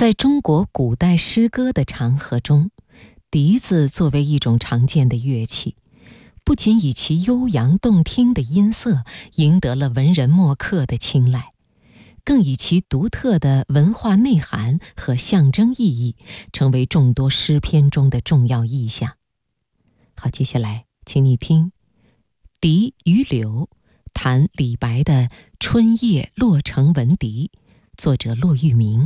在中国古代诗歌的长河中，笛子作为一种常见的乐器，不仅以其悠扬动听的音色赢得了文人墨客的青睐，更以其独特的文化内涵和象征意义，成为众多诗篇中的重要意象。好，接下来请你听《笛与柳》，谈李白的《春夜洛城闻笛》，作者骆玉明。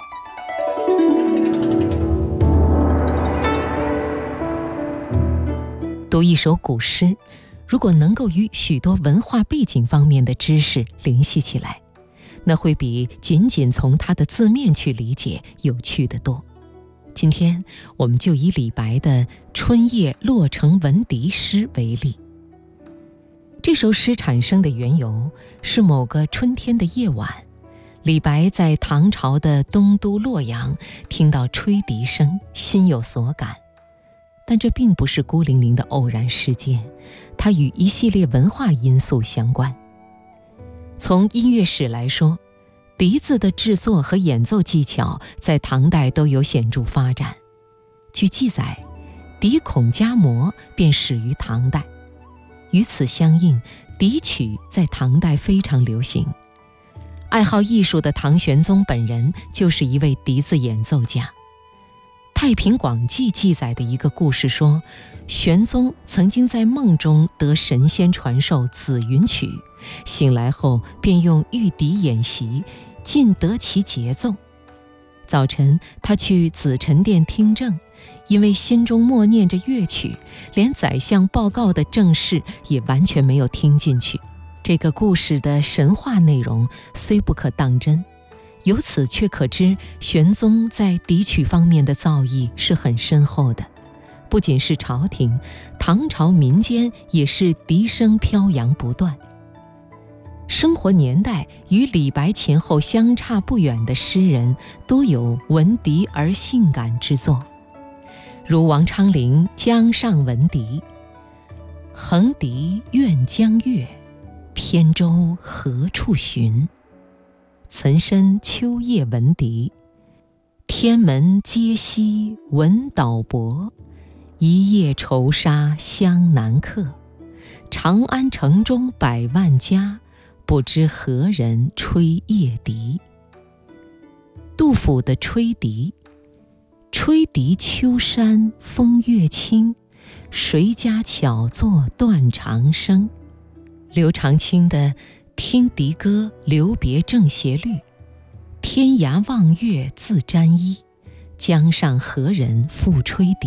读一首古诗，如果能够与许多文化背景方面的知识联系起来，那会比仅仅从它的字面去理解有趣得多。今天我们就以李白的《春夜洛城闻笛》诗为例。这首诗产生的缘由是某个春天的夜晚，李白在唐朝的东都洛阳听到吹笛声，心有所感。但这并不是孤零零的偶然事件，它与一系列文化因素相关。从音乐史来说，笛子的制作和演奏技巧在唐代都有显著发展。据记载，笛孔夹模便始于唐代。与此相应，笛曲在唐代非常流行。爱好艺术的唐玄宗本人就是一位笛子演奏家。《太平广记》记载的一个故事说，玄宗曾经在梦中得神仙传授紫云曲，醒来后便用玉笛演习，尽得其节奏。早晨他去紫宸殿听政，因为心中默念着乐曲，连宰相报告的正事也完全没有听进去。这个故事的神话内容虽不可当真，由此却可知玄宗在笛曲方面的造诣是很深厚的。不仅是朝廷，唐朝民间也是笛声飘扬不断。生活年代与李白前后相差不远的诗人多有闻笛而性感之作，如王昌龄《江上闻笛》：横笛怨江月，扁舟何处寻？岑参秋夜闻笛，天门皆悉闻导泊，一夜愁杀湘南客。长安城中百万家，不知何人吹夜笛。杜甫的吹笛：吹笛秋山风月清，谁家巧作断肠声。刘长卿的听笛歌留别正斜率：天涯望月自沾衣，江上何人复吹笛。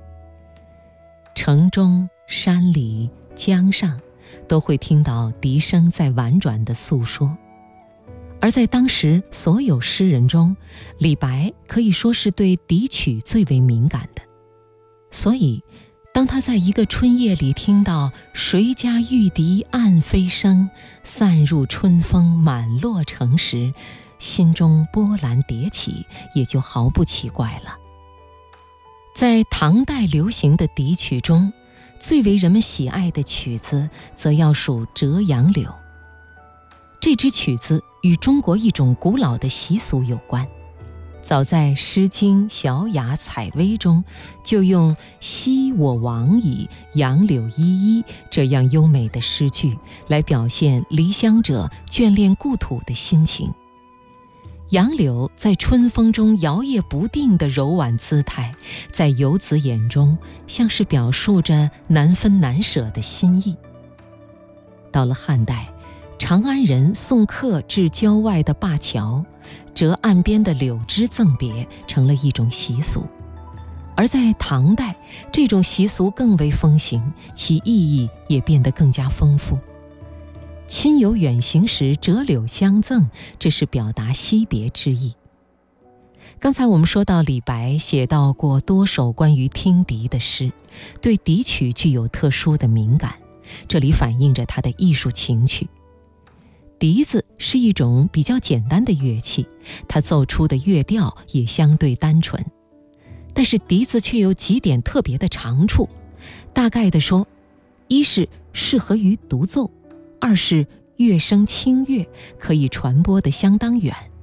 城中山里江上都会听到笛声在婉转地诉说。而在当时所有诗人中，李白可以说是对笛曲最为敏感的。所以当他在一个春夜里听到谁家玉笛暗飞声，散入春风满洛城时，心中波澜迭起，也就毫不奇怪了。在唐代流行的笛曲中，最为人们喜爱的曲子则要数《折杨柳》。这支曲子与中国一种古老的习俗有关。早在《诗经·小雅·采薇》中，就用昔我往矣，杨柳依依这样优美的诗句来表现离乡者眷恋故土的心情。杨柳在春风中摇曳不定的柔婉姿态，在游子眼中像是表述着难分难舍的心意。到了汉代，长安人送客至郊外的灞桥，折岸边的柳枝赠别成了一种习俗。而在唐代，这种习俗更为风行，其意义也变得更加丰富。亲友远行时折柳相赠，这是表达惜别之意。刚才我们说到李白写到过多首关于听笛的诗，对笛曲具有特殊的敏感，这里反映着他的艺术情趣。笛子是一种比较简单的乐器，它奏出的乐调也相对单纯，但是笛子却有几点特别的长处。大概的说，一是适合于独奏，二是乐声清越，可以传播得相当远。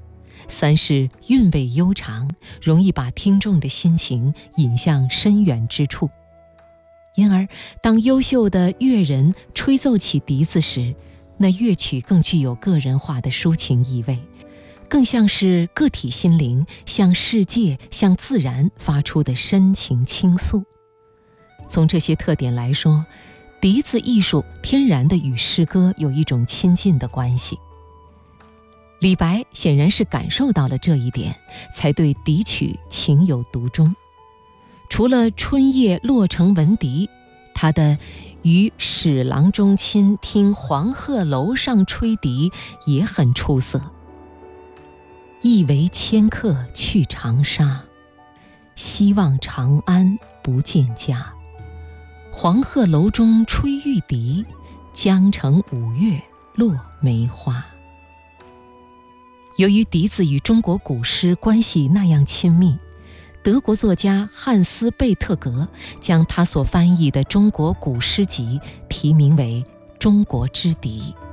三是韵味悠长，容易把听众的心情引向深远之处。因而当优秀的乐人吹奏起笛子时，那乐曲更具有个人化的抒情意味，更像是个体心灵向世界向自然发出的深情倾诉。从这些特点来说，笛子艺术天然地与诗歌有一种亲近的关系。李白显然是感受到了这一点，才对笛曲情有独钟。除了春夜洛城闻笛，他的于史郎中亲听黄鹤楼上吹笛也很出色。一为迁客去长沙，希望长安不见家。黄鹤楼中吹玉笛，江城五月落梅花。由于笛子与中国古诗关系那样亲密，德国作家汉斯·贝特格将他所翻译的中国古诗集题名为《中国之笛》。